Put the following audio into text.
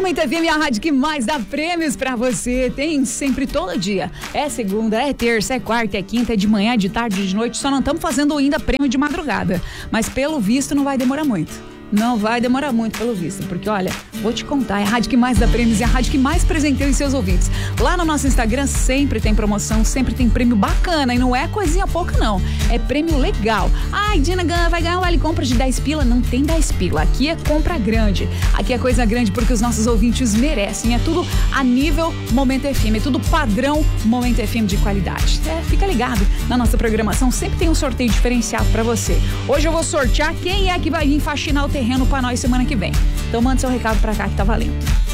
Momento FM, a rádio que mais dá prêmios pra você. Tem sempre, todo dia. É segunda, é terça, é quarta, é quinta, é de manhã, é de tarde, de noite. Só não estamos fazendo ainda prêmio de madrugada. Mas pelo visto não vai demorar muito. Não vai demorar muito, pelo visto, porque olha, vou te contar, é a rádio que mais dá prêmios, é a rádio que mais presenteia os seus ouvintes. Lá no nosso Instagram sempre tem promoção, sempre tem prêmio bacana, e não é coisinha pouca não, é prêmio legal. Ai, Dina vai ganhar um vale compra de 10 pila, não tem 10 pila, aqui é compra grande, aqui é coisa grande porque os nossos ouvintes merecem, é tudo a nível Momento FM, é tudo padrão Momento FM de qualidade. Fica ligado, na nossa programação sempre tem um sorteio diferenciado pra você. Hoje eu vou sortear quem é que vai vir faxinar o terreno pra nós semana que vem. Então manda seu recado pra cá que tá valendo.